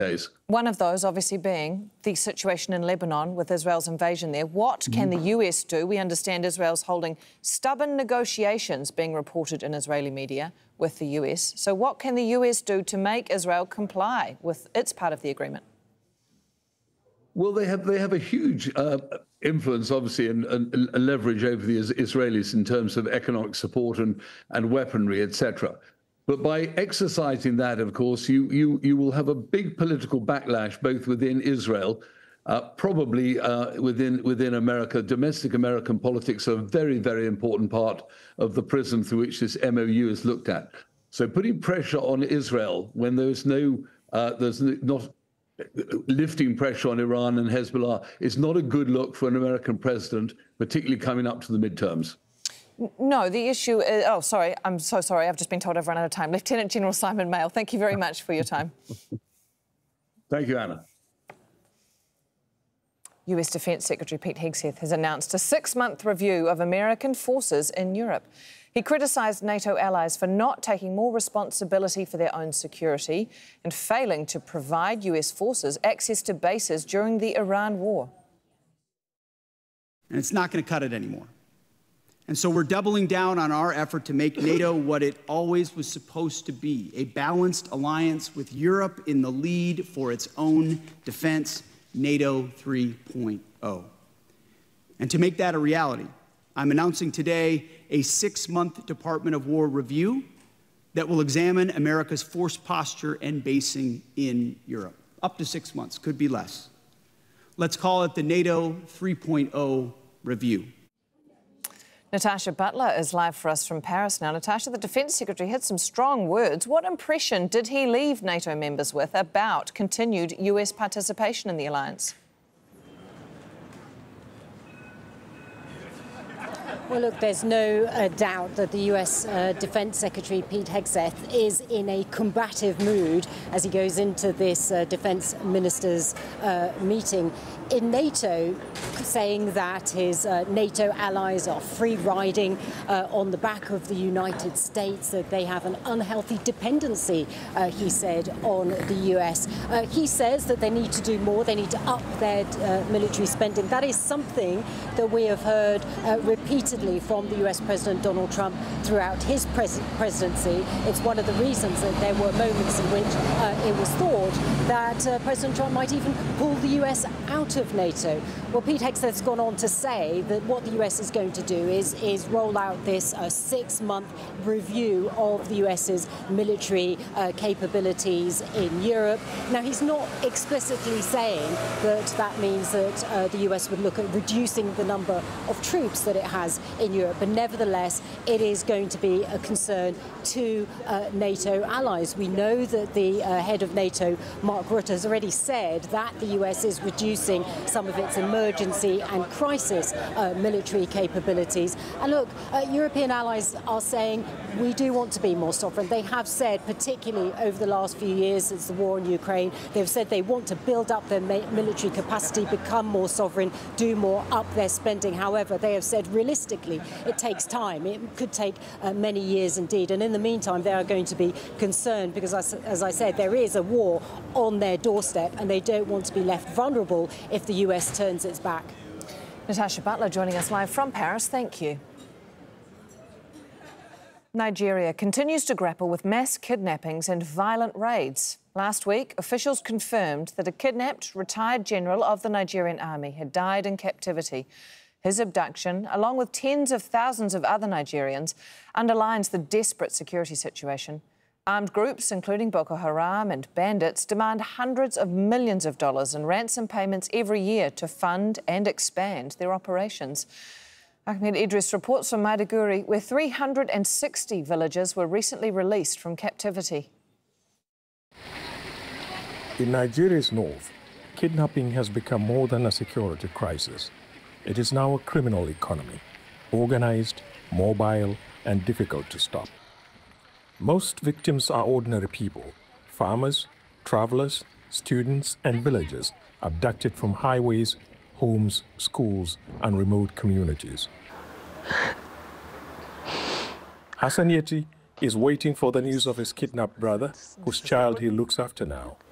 days. One of those obviously being the situation in Lebanon with Israel's invasion there. What can the US do? We understand Israel's holding stubborn negotiations, being reported in Israeli media, with the US. So what can the US do to make Israel comply with its part of the agreement? Well, they have a huge influence, obviously, and leverage over the Israelis in terms of economic support and weaponry, etc. But by exercising that, of course, you will have a big political backlash, both within Israel, probably within America. Domestic American politics are a very, very important part of the prism through which this MOU is looked at. So putting pressure on Israel when there's not lifting pressure on Iran and Hezbollah is not a good look for an American president, particularly coming up to the midterms. No, the issue is... Oh, sorry, I'm so sorry. I've just been told I've run out of time. Lieutenant General Simon Mail, thank you very much for your time. Thank you, Anna. US Defence Secretary Pete Hegseth has announced a 6-month review of American forces in Europe. He criticised NATO allies for not taking more responsibility for their own security and failing to provide US forces access to bases during the Iran war. And it's not going to cut it anymore. And so we're doubling down on our effort to make NATO what it always was supposed to be, a balanced alliance with Europe in the lead for its own defense, NATO 3.0. And to make that a reality, I'm announcing today a 6-month Department of War review that will examine America's force posture and basing in Europe. Up to 6 months, could be less. Let's call it the NATO 3.0 review. Natasha Butler is live for us from Paris now. Natasha, the Defence Secretary had some strong words. What impression did he leave NATO members with about continued US participation in the alliance? Well, look, there's no doubt that the US Defence Secretary Pete Hegseth is in a combative mood as he goes into this defence ministers' meeting in NATO, saying that his NATO allies are free riding on the back of the United States, that they have an unhealthy dependency, he said, on the US. He says that they need to do more, they need to up their military spending. That is something that we have heard repeatedly from the US President Donald Trump throughout his presidency. It's one of the reasons that there were moments in which it was thought that President Trump might even pull the US out of NATO. Well, Pete Hegseth's gone on to say that what the US is going to do is roll out this 6-month review of the US's military capabilities in Europe. Now, he's not explicitly saying that that means that the US would look at reducing the number of troops that it has in Europe, but nevertheless, it is going to be a concern to NATO allies. We know that the head of NATO, Mark Rutte, has already said that the US is reducing some of its emergency and crisis military capabilities. And look, European allies are saying we do want to be more sovereign. They have said, particularly over the last few years since the war in Ukraine, they've said they want to build up their military capacity, become more sovereign, do more, up their spending. However, they have said realistically it takes time. It could take many years indeed. And in the meantime, they are going to be concerned because, as I said, there is a war on their doorstep and they don't want to be left vulnerable if the US turns its back. Natasha Butler joining us live from Paris. Thank you. Nigeria continues to grapple with mass kidnappings and violent raids. Last week, officials confirmed that a kidnapped retired general of the Nigerian army had died in captivity. His abduction, along with tens of thousands of other Nigerians, underlines the desperate security situation. Armed groups, including Boko Haram and bandits, demand hundreds of millions of dollars in ransom payments every year to fund and expand their operations. Ahmed Idris reports from Maiduguri, where 360 villagers were recently released from captivity. In Nigeria's north, kidnapping has become more than a security crisis. It is now a criminal economy, organized, mobile, and difficult to stop. Most victims are ordinary people, farmers, travelers, students, and villagers abducted from highways, homes, schools, and remote communities. Hassan Yeti is waiting for the news of his kidnapped brother, whose child he looks after now.